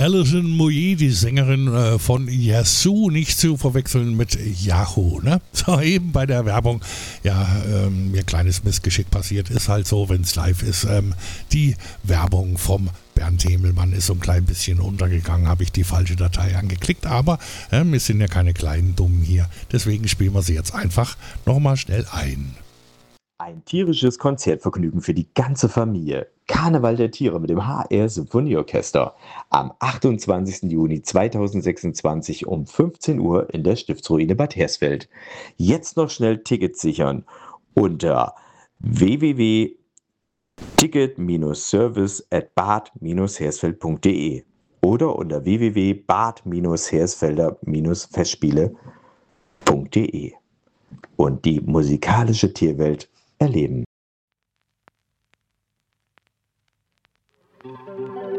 Alison Moyet, die Sängerin von Yazoo, nicht zu verwechseln mit Yahoo. Ne? So, eben bei der Werbung, ja, mir kleines Missgeschick passiert, ist halt so, wenn es live ist. Die Werbung vom Bernd Hemelmann ist so ein klein bisschen untergegangen, habe ich die falsche Datei angeklickt, aber wir sind ja keine kleinen Dummen hier, deswegen spielen wir sie jetzt einfach nochmal schnell ein. Ein tierisches Konzertvergnügen für die ganze Familie. Karneval der Tiere mit dem HR Symphonieorchester. Am 28. Juni 2026 um 15 Uhr in der Stiftsruine Bad Hersfeld. Jetzt noch schnell Tickets sichern unter www.ticket-service@bad-hersfeld.de oder unter www.bad-hersfelder-festspiele.de und die musikalische Tierwelt erleben.